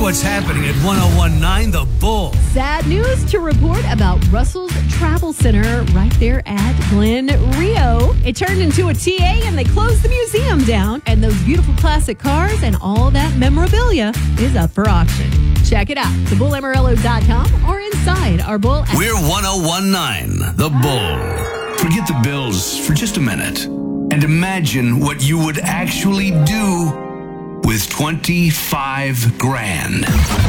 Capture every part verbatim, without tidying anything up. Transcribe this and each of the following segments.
what's happening at one oh one point nine The Bull. Sad news to report about Russell's Travel Center right there at Glen Rio. It turned into a T A and they closed the museum down. And those beautiful classic cars and all that memorabilia is up for auction. Check it out, the bull amarillo dot com or inside our Bull app. We're one oh one point nine The Bull. Forget the bills for just a minute and imagine what you would actually do with twenty-five grand.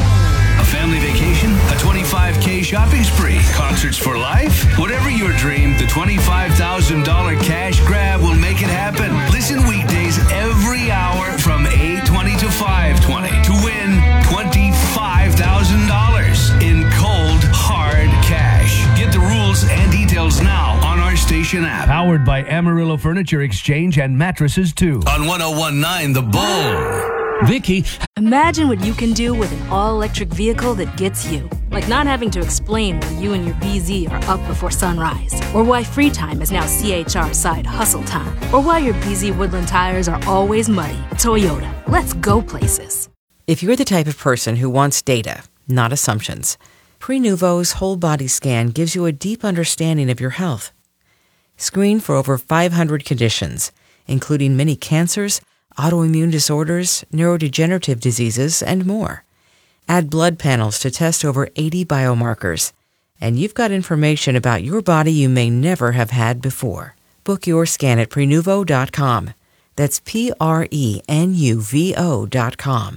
A family vacation, a twenty-five K shopping spree, concerts for life. Whatever your dream, the twenty-five thousand dollars cash grab will make it happen. Listen weekdays every hour from eight twenty to five twenty to win twenty-five thousand dollars in cold, hard cash. Get the rules and details now on our station app. Powered by Amarillo Furniture Exchange and Mattresses too. On one oh one point nine The Bull. Vicky, imagine what you can do with an all-electric vehicle that gets you. Like not having to explain why you and your B Z are up before sunrise, or why free time is now C H R side hustle time, or why your B Z Woodland tires are always muddy. Toyota, let's go places. If you're the type of person who wants data, not assumptions, Prenuvo's whole body scan gives you a deep understanding of your health. Screen for over five hundred conditions, including many cancers, autoimmune disorders, neurodegenerative diseases, and more. Add blood panels to test over eighty biomarkers, and you've got information about your body you may never have had before. Book your scan at Prenuvo dot com. That's P R E N U V O dot com.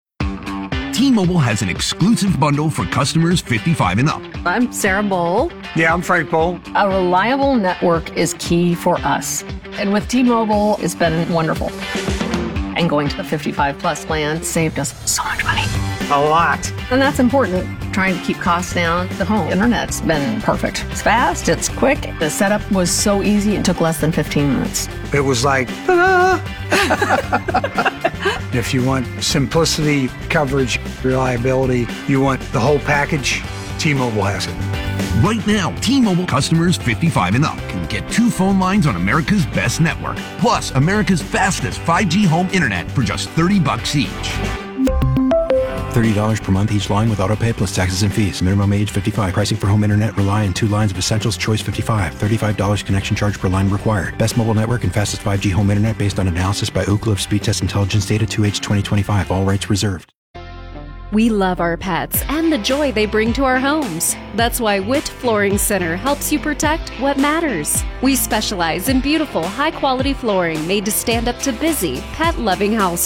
T-Mobile has an exclusive bundle for customers fifty-five and up. I'm Sarah Bowl. Yeah, I'm Frank Bowl. A reliable network is key for us. And with T-Mobile, it's been wonderful. And going to the fifty-five plus plan saved us so much money. A lot. And that's important. Trying to keep costs down. The home internet's been perfect. It's fast, it's quick. The setup was so easy, it took less than fifteen minutes. It was like, ta-da! If you want simplicity, coverage, reliability, you want the whole package, T-Mobile has it. Right now, T-Mobile customers fifty-five and up can get two phone lines on America's best network, plus America's fastest five G home internet for just thirty bucks each. thirty dollars per month each line with autopay plus taxes and fees. Minimum age fifty-five. Pricing for home internet rely on two lines of Essentials Choice fifty-five. thirty-five dollars connection charge per line required. Best mobile network and fastest five G home internet based on analysis by Ookla of Speed Test Intelligence data two H twenty twenty-five. All rights reserved. We love our pets and the joy they bring to our homes. That's why Witt Flooring Center helps you protect what matters. We specialize in beautiful, high-quality flooring made to stand up to busy, pet-loving households.